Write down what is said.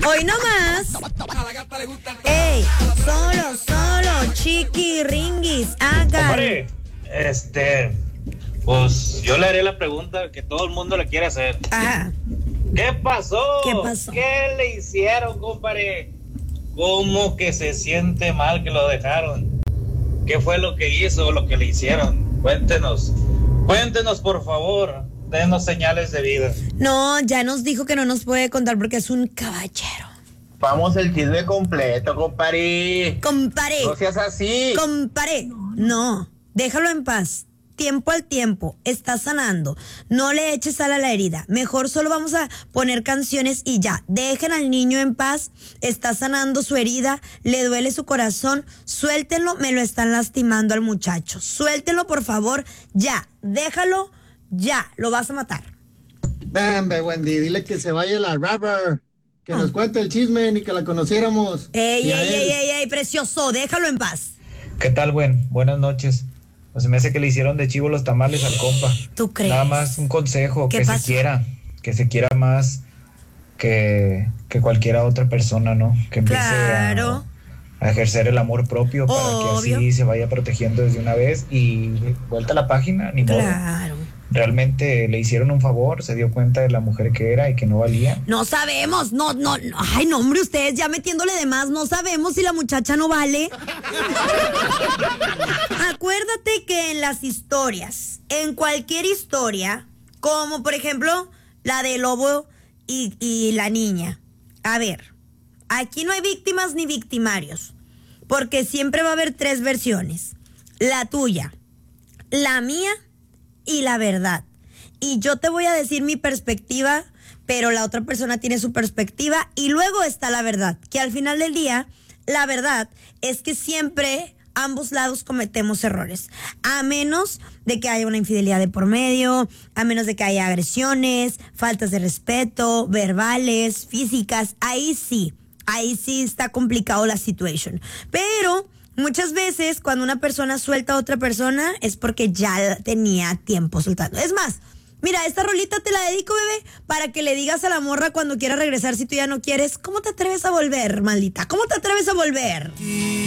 Hoy no más. Ey, solo, chiquiringuis, hagan. Compadre, pues yo le haré la pregunta que todo el mundo le quiere hacer. Ajá. ¿Qué pasó? ¿Qué pasó? ¿Qué le hicieron, compadre? ¿Cómo que se siente mal que lo dejaron? ¿Qué fue lo que hizo, lo que le hicieron? Cuéntenos, por favor. Denos señales de vida. No, ya nos dijo que no nos puede contar porque es un caballero. Vamos el chisme completo, compadre. Comparé. No seas así. Comparé. No, déjalo en paz. Tiempo al tiempo, está sanando. No le eches sal a la herida. Mejor solo vamos a poner canciones y ya. Dejen al niño en paz. Está sanando su herida. Le duele su corazón. Suéltenlo. Me lo están lastimando al muchacho. Suéltenlo, por favor. Ya. Déjalo. Ya. Lo vas a matar. Hombre, Wendy, dile que se vaya la rapper. Que nos cuente el chisme ni que la conociéramos. Ey, precioso. Déjalo en paz. ¿Qué tal, buenas noches? Pues me hace que le hicieron de chivo los tamales al compa. ¿Tú crees? Nada más un consejo, ¿Qué que pasó? que se quiera más que cualquier otra persona, ¿no? Que empiece Claro. a ejercer el amor propio para Obvio. que así se vaya protegiendo desde una vez y vuelta a la página, ni modo. Claro. Realmente le hicieron un favor, se dio cuenta de la mujer que era y que no valía. No sabemos, no. Ay, no, hombre, ustedes ya metiéndole de más, no sabemos si la muchacha no vale. Acuérdate que en las historias, en cualquier historia, como por ejemplo la del lobo y la niña, a ver, aquí no hay víctimas ni victimarios, porque siempre va a haber tres versiones: la tuya, la mía y la verdad. Y yo te voy a decir mi perspectiva, pero la otra persona tiene su perspectiva y luego está la verdad, que al final del día, la verdad es que siempre ambos lados cometemos errores, a menos de que haya una infidelidad de por medio, a menos de que haya agresiones, faltas de respeto, verbales, físicas, ahí sí está complicado la situación. Pero muchas veces cuando una persona suelta a otra persona es porque ya tenía tiempo soltando. Es más, mira, esta rolita te la dedico, bebé, para que le digas a la morra cuando quiera regresar si tú ya no quieres. ¿Cómo te atreves a volver, maldita? ¿Cómo te atreves a volver?